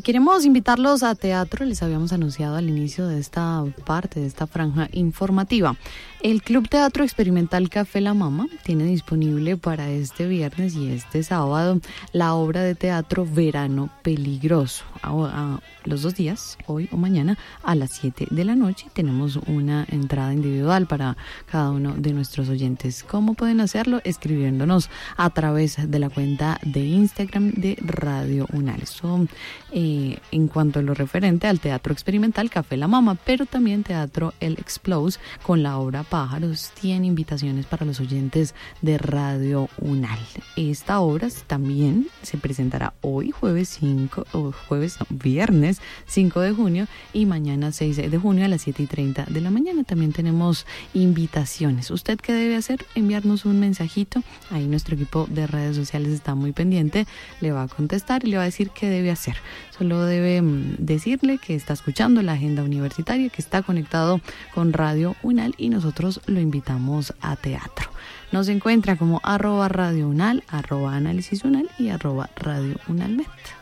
Y queremos invitarlos a teatro, les habíamos anunciado al inicio de esta parte, de esta franja informativa. El Club Teatro Experimental Café La Mama tiene disponible para este viernes y este sábado la obra de teatro Verano Peligroso. A los 2 días, hoy o mañana, a las 7 de la noche, tenemos una entrada individual para cada uno de nuestros oyentes. ¿Cómo pueden hacerlo? Escribiéndonos a través de la cuenta de Instagram de Radio Unal. Eso en cuanto a lo referente al Teatro Experimental Café La Mama, pero también Teatro El Explose con la obra Pájaros tiene invitaciones para los oyentes de Radio Unal. Esta obra también se presentará hoy, viernes 5 de junio y mañana 6 de junio a las 7:30 de la mañana. También tenemos invitaciones. ¿Usted qué debe hacer? Enviarnos un mensajito. Ahí nuestro equipo de redes sociales está muy pendiente. Le va a contestar y le va a decir qué debe hacer. Solo debe decirle que está escuchando la agenda universitaria, que está conectado con Radio Unal y nosotros lo invitamos a teatro. Nos encuentra como @Radio Unal, @Análisis Unal y @Radio Unalmet.